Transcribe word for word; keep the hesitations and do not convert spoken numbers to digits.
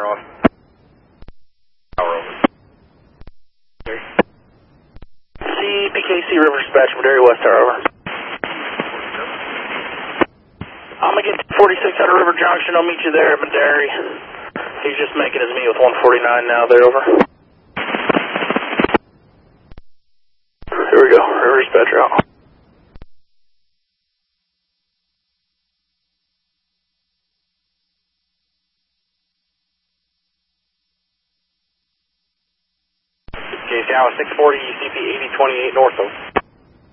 off. Power over. C P K C River Dispatch, Madera West Tower, over. I'm going to get forty-six out of River Junction. I'll meet you there at Madera. He's just making his meet with one forty-nine now there, over. Here we go, River Dispatcher out. Okay, Dallas six forty, C P eighty twenty-eight north of.